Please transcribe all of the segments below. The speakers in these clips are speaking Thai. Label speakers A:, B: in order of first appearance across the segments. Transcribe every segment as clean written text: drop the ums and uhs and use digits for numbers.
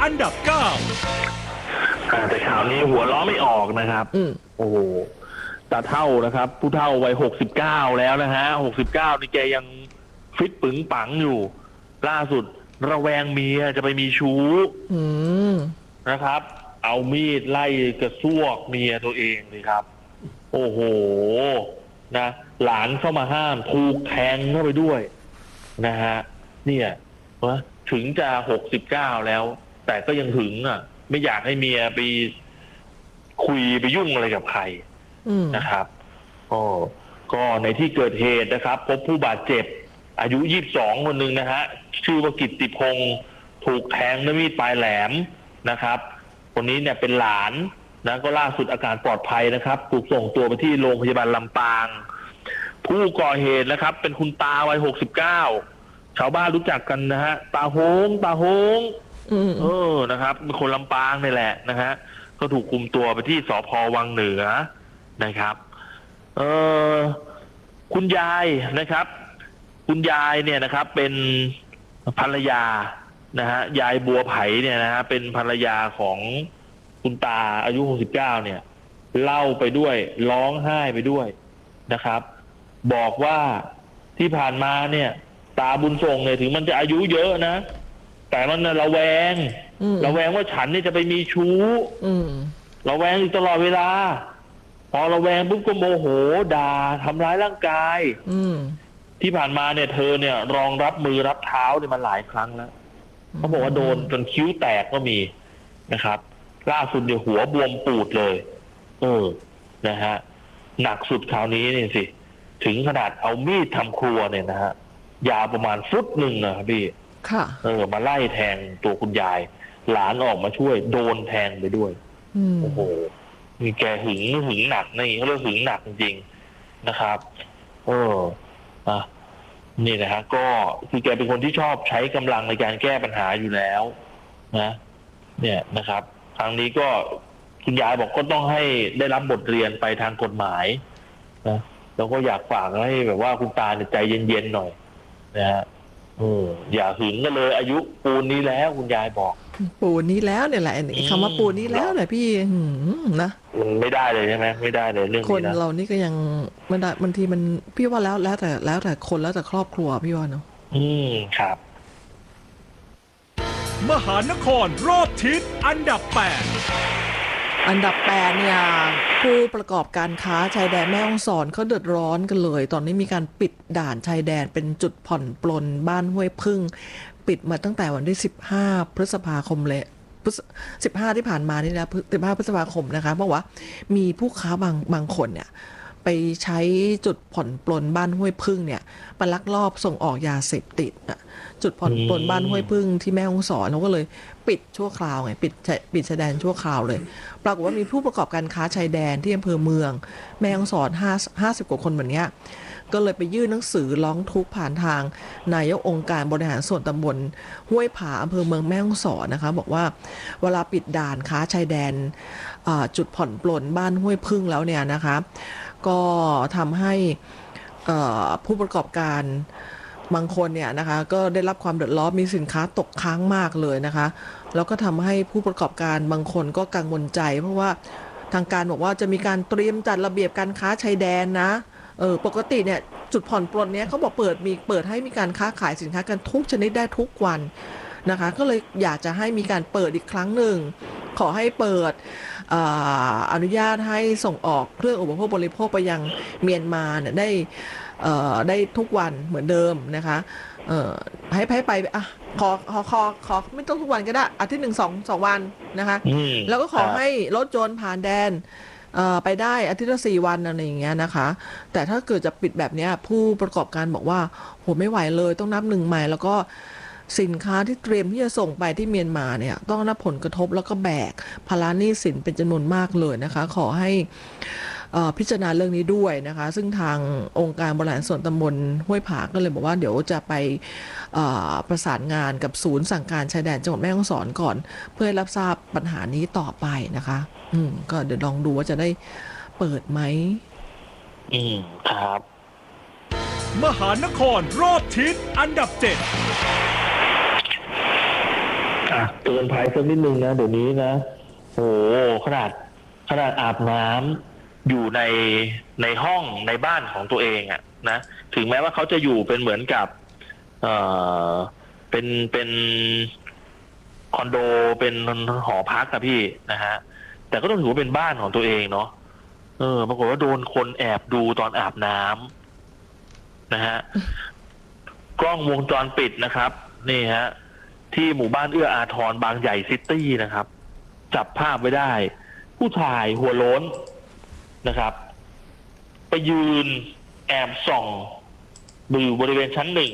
A: อันดับ
B: แต่ข่าวนี้หัวล้อไม่ออกนะครับโอ้โหตาเท่านะครับผู้เท่าวัย69แล้วนะฮะ69นี่แกยังฟิตปึงปังอยู่ล่าสุดระแวงเมียจะไปมีชู้นะครับเอามีดไล่กระซวกเมียตัวเองเลยครับโอ้โหนะหลานเข้ามาห้ามถูกแทงเข้าไปด้วยนะฮะเนี่ยถึงจะ69แล้วแต่ก็ยังหึงไม่อยากให้เมียไปคุยไปยุ่งอะไรกับใครนะครับก็ในที่เกิดเหตุนะครับพบผู้บาดเจ็บอายุ22คนหนึ่งนะฮะชื่อว่ากิตติพงศ์ถูกแทงด้วยมีดปลายแหลมนะครับคนนี้เนี่ยเป็นหลานนะก็ล่าสุดอาการปลอดภัยนะครับถูกส่งตัวไปที่โรงพยาบาลลำปางผู้ก่อเหตุนะครับเป็นคุณตาวัย69ชาวบ้านรู้จักกันนะฮะตาโฮงนะครับเป็นคนลำปางนี่แหละนะฮะก็ถูกคุมตัวไปที่สภ.วังเหนือนะครับคุณยายนะครับคุณยายเนี่ยนะครับเป็นภรรยานะฮะยายบัวไผ่เนี่ยนะฮะเป็นภรรยาของคุณตาอายุ69เนี่ยเล่าไปด้วยร้องไห้ไปด้วยนะครับบอกว่าที่ผ่านมาเนี่ยตาบุญส่งเนี่ยถึงมันจะอายุเยอะนะแต่มันระแวงว่าฉันเนี่ยจะไปมีชู้ระแวงอยู่ตลอดเวลาพอระแวงปุ๊บก็โมโหด่าทำร้ายร่างกายที่ผ่านมาเนี่ยเธอเนี่ยรองรับมือรับเท้าเนี่ยมาหลายครั้งแล้วเขาบอกว่าโดนจนคิ้วแตกก็มีนะครับล่าสุดเนี่ยหัวบวมปูดเลยนะฮะหนักสุดคราวนี้เนี่ยสิถึงขนาดเอามีดทำครัวเนี่ยนะฮะยาวประมาณฟุตหนึ่งนะครับพี่มาไล่แทงตัวคุณยายหลานออกมาช่วยโดนแทงไปด้วยโอ้โหมีแกหึงหนักนี่เขาเรียกหึงหนักจริงๆนะครับนี่นะฮะก็คือแกเป็นคนที่ชอบใช้กำลังในการแก้ปัญหาอยู่แล้วนะเนี่ยนะครับครั้งนี้ก็คุณยายบอกก็ต้องให้ได้รับบทเรียนไปทางกฎหมายนะแล้วก็อยากฝากให้แบบว่าคุณตาใจเย็นๆหน่อยนะฮะอย่าหึงกันเลยอายุปูนนี้แล้วคุณยายบอก
C: ปูนนี้แล้วเนี่ยแหละคำว่าปูนนี้แล้วเนี่ยพี่นะ
B: ไม่ได้เลยใช่ไหมไม่ได้เลยเรื่องนี้นะ
C: คนเรานี่ก็ยังไม่ได้บางทีมันพี่ว่าแล้วแต่คนแล้วแต่ครอบครัวพี่ว่าเนาะ
B: ครับ
A: มหานครรอบทิศอันดับ8
C: เนี่ยผู้ประกอบการค้าชายแดนแม่ฮ่องสอนเขาเดือดร้อนกันเลยตอนนี้มีการปิดด่านชายแดนเป็นจุดผ่อนปลนบ้านห้วยพึ่งปิดมาตั้งแต่วันที่15พฤษภาคมเลย15ที่ผ่านมานี่นะ15พฤษภาคมนะคะเพราะว่ามีผู้ค้าบางคนเนี่ยไปใช้จุดผ่อนปลนบ้านห้วยพึ่งเนี่ยไปลักลอบส่งออกยาเสพติดจุดผ่อนปลนบ้านห้วยพึ่งที่แม่ฮ่องสอนเขาก็เลยปิดชั่วคราวไงปิดชายแดนชั่วคราวเลยปรากฏว่ามีผู้ประกอบการค้าชายแดนที่อำเภอเมืองแม่ฮ่องสอน50กว่าคนแบบนี้ก็เลยไปยื่นหนังสือร้องทุกข์ผ่านทางนายกองค์การบริหารส่วนตำบลห้วยผาอำเภอเมืองแม่ฮ่องสอนนะคะบอกว่าเวลาปิดด่านค้าชายแดนจุดผ่อนปลนบ้านห้วยพึ่งแล้วเนี่ยนะคะก็ทำให้ผู้ประกอบการบางคนเนี่ยนะคะก็ได้รับความเดือดร้อนมีสินค้าตกค้างมากเลยนะคะแล้วก็ทำให้ผู้ประกอบการบางคนก็กังวลใจเพราะว่าทางการบอกว่าจะมีการเตรียมจัดระเบียบการค้าชายแดนนะปกติเนี่ยจุดผ่อนปลนเนี้ยเขาบอกเปิดให้มีการค้าขายสินค้ากันทุกชนิดได้ทุกวันนะคะก็เลยอยากจะให้มีการเปิดอีกครั้งหนึ่งขอให้เปิดอนุญาตให้ส่งออกเครื่องอุปโภคบริโภคไปยังเมียนมาเนี่ยได้ทุกวันเหมือนเดิมนะคะให้ไปขอไม่ต้องทุกวันก็ได้อาทิตย์1-2 วันนะคะแล้วก็ขอให้รถยนต์ผ่านแดนไปได้อาทิตย์ละ4 วันอะไรอย่างเงี้ยนะคะแต่ถ้าเกิดจะปิดแบบนี้ผู้ประกอบการบอกว่าโหไม่ไหวเลยต้องนับ1 ใหม่แล้วก็สินค้าที่เตรียมที่จะส่งไปที่เมียนมาเนี่ยต้องรับผลกระทบแล้วก็แบกภาระหนี้สินเป็นจำนวนมากเลยนะคะขอให้พิจารณาเรื่องนี้ด้วยนะคะซึ่งทางองค์การบริหารส่วนตำบลห้วยผาก็เลยบอกว่าเดี๋ยวจะไปประสานงานกับศูนย์สั่งการชายแดนจังหวัดแม่ฮ่องสอนก่อนเพื่อรับทราบปัญหานี้ต่อไปนะคะก็เดี๋ยวลองดูว่าจะได้เปิดไหม
B: ครับ
A: มหานครรอบทิศอันดับ7
B: เตือนภัยสักนิดนึงนะเดี๋ยวนี้นะโอ้ขนาดอาบน้ำอยู่ในห้องในบ้านของตัวเองอะนะถึงแม้ว่าเขาจะอยู่เป็นเหมือนกับเอ่อเป็นคอนโดเป็นหอพักอะพี่นะฮะแต่ก็ต้องถือว่าเป็นบ้านของตัวเองเนาะปรากฏว่าโดนคนแอบดูตอนอาบน้ำนะฮะกล้องวงจรปิดนะครับนี่ฮะที่หมู่บ้านเอื้ออาทรบางใหญ่ซิตี้นะครับจับภาพไว้ได้ผู้ชายหัวโล้นนะครับไปยืนแอบส่องอยู่บริเวณชั้นหนึ่ง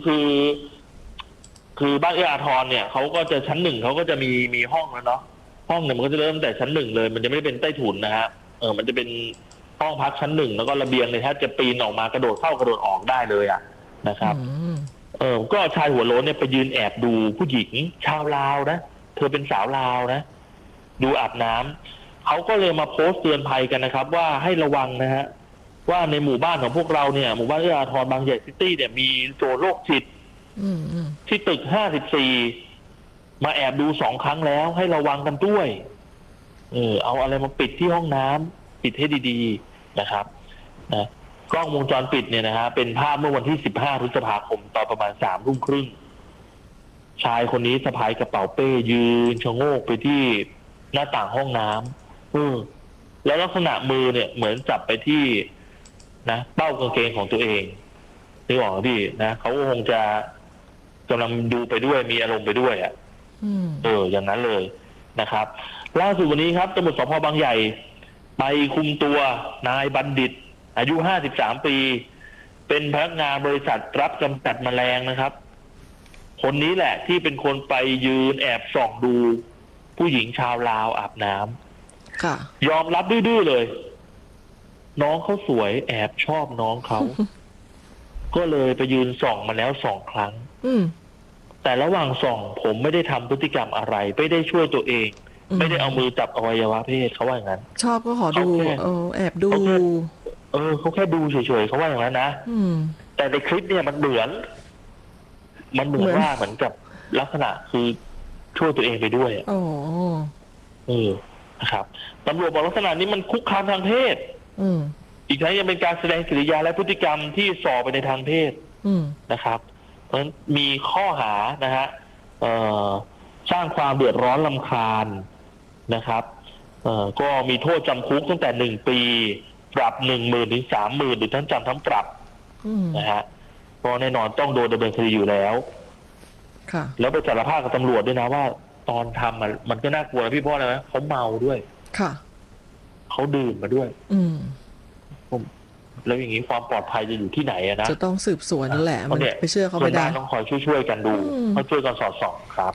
B: คือบ้านเอื้ออาทรเนี่ยเขาก็จะชั้นหนึ่งเขาก็จะมีห้องแล้วเนาะห้องเนี่ยมันก็จะเริ่มแต่ชั้นหนึ่งเลยมันจะไม่ได้เป็นใต้ถุนนะฮะมันจะเป็นห้องพักชั้นหนึ่งแล้วก็ระเบียงเนี่ยแทบจะปีนออกมากระโดดเข้ากระโดดออกได้เลยอ่ะนะครับก็ชายหัวโล้นเนี่ยไปยืนแอบดูผู้หญิงชาวลาวนะเธอเป็นสาวลาวนะดูอาบน้ำเขาก็เลยมาโพสต์เตือนภัยกันนะครับว่าให้ระวังนะฮะว่าในหมู่บ้านของพวกเราเนี่ยหมู่บ้านเอื้ออาทรบางใหญ่ซิตี้เนี่ยมีโจรโรคจิตที่ตึก54มาแอบดู2 ครั้งแล้วให้ระวังกันด้วยเอาอะไรมาปิดที่ห้องน้ำปิดให้ดีๆนะครับนะกล้องวงจรปิดเนี่ยนะฮะเป็นภาพเมื่อวันที่15 พฤษภาคมตอนประมาณ3 ทุ่มครึ่งชายคนนี้สะพายกระเป๋าเป้ยืนชะโงกไปที่หน้าต่างห้องน้ำแล้วลักษณะมือเนี่ยเหมือนจับไปที่นะเป้ากางเกงของตัวเองนี่บอกพี่นะเขาคงจะกำลังดูไปด้วยมีอารมณ์ไปด้วยอ่ะอย่างนั้นเลยนะครับล่าสุดวันนี้ครับตำรวจสภ.บางใหญ่ไปคุมตัวนายบัณฑิตอายุ53 ปีเป็นพนักงานบริษัทรับกำจัดแมลงนะครับคนนี้แหละที่เป็นคนไปยืนแอบส่องดูผู้หญิงชาวลาวอาบน้ำยอมรับดื้อๆเลยน้องเขาสวยแอบชอบน้องเขา ก็เลยไปยืนส่องมาแล้ว2 ครั้งแต่ระหว่างส่องผมไม่ได้ทำพฤติกรรมอะไรไม่ได้ช่วยตัวเองไม่ได้เอามือจับอวัยวะเพศเขาว่าอย่างนั้น
C: ชอบก็ขอดูแอบดู
B: เขาแค่ดูเฉยๆเขาว่าอย่างนั้นนะแต่ในคลิปเนี่ยมันเหมือนว่าเหมือนกับลักษณะคือช่วยตัวเองไปด้วยนะครับตำรวจบอกลักษณะนี้มันคุกคามทางเพศอีกทั้งยังเป็นการแสดงกิริยาและพฤติกรรมที่ส่อไปในทางเพศนะครับเพราะฉะนั้นมีข้อหานะฮะสร้างความเดือดร้อนรำคาญนะครับก็มีโทษจำคุกตั้งแต่1 ปีปรับ 10,000 ถึง 30,000 หรือทั้งจำทั้งปรับนะฮะก็แน่นอนต้องโดนดำเนินคดีอยู่แล้วแล้วไปสารภาพกับตำรวจด้วยนะว่าตอนทำมันก็น่ากลัวนะพี่เพราะอะไรไหมเขาเมาด้วยเขาดื่มมาด้วยแล้วอย่างนี้ความปลอดภัยจะอยู่ที่ไหนนะ
C: จะต้องสืบสวนนั่นแหละมันไปเชื่อเขาไม่ได้
B: ต้องคอยช่วยกันดูเขาช่วยกันสอดส่องครับ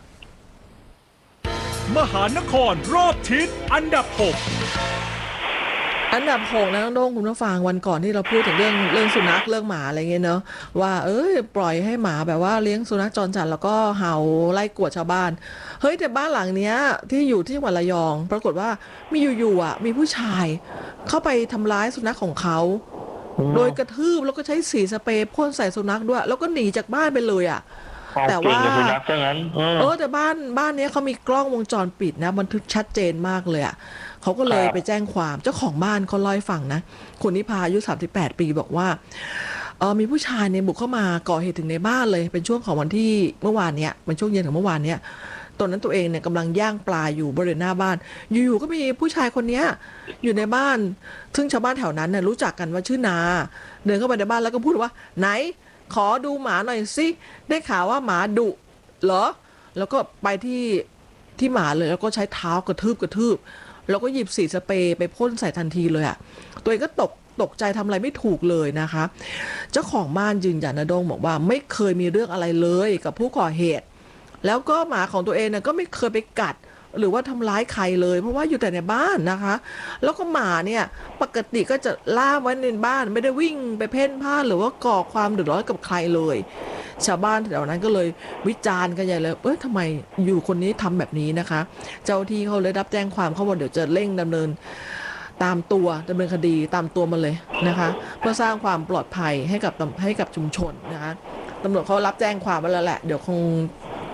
A: มหานครรอบทิศอันดับ 6
C: อันดับ 6นะน้องโด่งคุณผู้ฟังวันก่อนที่เราพูดถึงเรื่องสุนัขเรื่องหมาอะไรเงี้ยเนาะว่าปล่อยให้หมาแบบว่าเลี้ยงสุนัขจรจัดแล้วก็เห่าไล่กวดชาวบ้านเฮ้ยแต่บ้านหลังเนี้ยที่อยู่ที่จังหวัดระยองปรากฏว่ามีอยู่ๆมีผู้ชายเข้าไปทำร้ายสุนัขของเขาโดยกระทืบแล้วก็ใช้สีสเปรย์พ่นใส่สุนัขด้วยแล้วก็หนีจากบ้านไปเลยแต่ว่าแต่บ้านนี้เขามีกล้องวงจรปิดนะบันทึกชัดเจนมากเลยเขาก็เลยไปแจ้งความเจ้าของบ้านเขาเล่าให้ฟังนะคุณนิพาอายุ38 ปีบอกว่ามีผู้ชายเนี่ยบุกเข้ามาก่อเหตุถึงในบ้านเลยเป็นช่วงของวันที่เมื่อวานเนี้ยเป็นช่วงเย็นของเมื่อวานเนี้ยตอนนั้นตัวเองเนี่ยกำลังย่างปลาอยู่บริเวณหน้าบ้านอยู่ๆก็มีผู้ชายคนนี้อยู่ในบ้านซึ่งชาวบ้านแถวนั้นเนี่ยรู้จักกันว่าชื่อนาเดินเข้าไปในบ้านแล้วก็พูดว่าไหนขอดูหมาหน่อยสิได้ข่าวว่าหมาดุเหรอแล้วก็ไปที่หมาเลยแล้วก็ใช้เท้ากระทืบแล้วก็หยิบสีสเปรย์ไปพ่นใส่ทันทีเลยตัวเองก็ตกใจทำอะไรไม่ถูกเลยนะคะเจ้าของบ้านยืนยันนะโด่งบอกว่าไม่เคยมีเรื่องอะไรเลยกับผู้ก่อเหตุแล้วก็หมาของตัวเองเนี่ยก็ไม่เคยไปกัดหรือว่าทำร้ายใครเลยเพราะว่าอยู่แต่ในบ้านนะคะแล้วก็หมาเนี่ยปกติก็จะล่ามไว้ในบ้านไม่ได้วิ่งไปเพ่นพ่านหรือว่าก่อความเดือดร้อนกับใครเลยชาวบ้านแถวนั้นก็เลยวิจารณ์กันใหญ่เลยทำไมอยู่คนนี้ทำแบบนี้นะคะเจ้าที่เขาเลยรับแจ้งความเขาบอกเดี๋ยวจะเร่งดำเนินคดีตามตัวมาเลยนะคะเพื่อสร้างความปลอดภัยให้กับชุมชนนะคะตำรวจเขารับแจ้งความมาแล้วแหละเดี๋ยวคง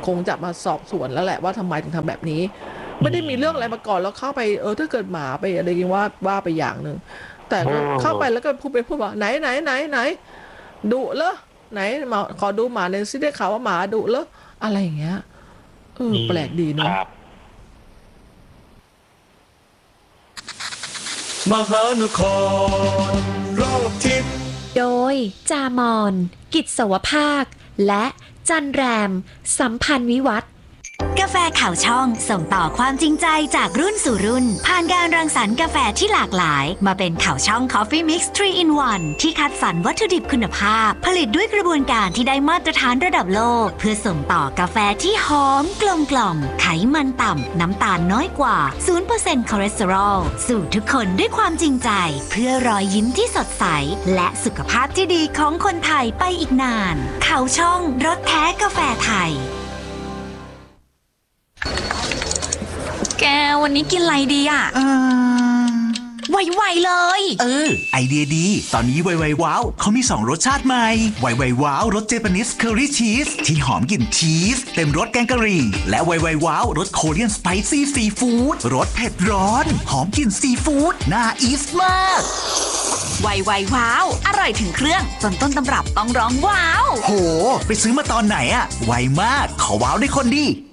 C: คงจะมาสอบสวนแล้วแหละว่าทำไมถึงทำแบบนี้ ไม่ได้มีเรื่องอะไรมาก่อนแล้วเข้าไปถ้าเกิดหมาไปอะไรกันว่าไปอย่างหนึ่งแต่ก็เข้าไปแล้วก็พูดว่าไหนดุเหรอไหนมาขอดูหมาเลยสิได้ข่าวว่าหมาดุเหรออะไรอย่างเงี้ยแปลกดีเนาะ
A: มหานครรอบทิศ
D: โดยจามอน กิจสวภาค และจันแรม สัมพันธ์วิวัฒน์
E: กาแฟข่าวช่องส่งต่อความจริงใจจากรุ่นสู่รุ่นผ่านการรังสรรค์กาแฟที่หลากหลายมาเป็นข่าวช่อง Coffee Mix 3 in 1 ที่คัดสรรวัตถุดิบคุณภาพผลิตด้วยกระบวนการที่ได้มาตรฐานระดับโลกเพื่อส่งต่อกาแฟที่หอมกลมกล่อมไขมันต่ำน้ำตาลน้อยกว่า 0% คอเลสเตอรอลสู่ทุกคนด้วยความจริงใจเพื่อรอยยิ้มที่สดใสและสุขภาพที่ดีของคนไทยไปอีกนานข่าวช่องรสแท้กาแฟไทย
F: แกวันนี้กินอะไรดีอ่ะไวๆเลย
G: ไอเดียดีตอนนี้ไวๆว้าวเขามี2รสชาติใหม่ไวๆว้าวรสเจแปนิสเคอรี่ชีสที่หอมกลิ่นชีสเต็มรสแกงกะหรี่และไวๆว้าวรสโคเรียนสไปซี่ซีฟู้ดรสเผ็ดร้อนหอมกลิ่นซีฟู้ดน่าอีสมาก
F: ไวว้าวอร่อยถึงเครื่องจนต้นตำรับต้องร้องว้าว
G: โหไปซื้อมาตอนไหนอะไวมากขอว้าวได้คนดี